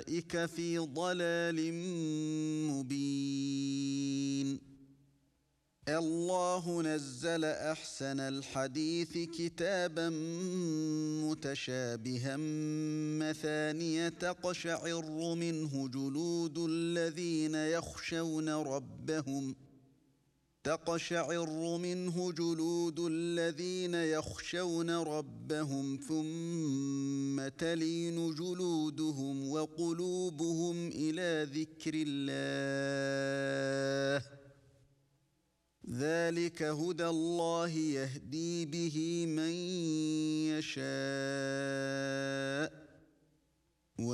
أولئك في ضلال مبين. الله نزل أحسن الحديث كتابا متشابها مثانية تقشعر منه جلود الذين يخشون ربهم ثم تلين جلودهم وقلوبهم إلى ذكر الله. ذلك هدى الله يهدي به من يشاء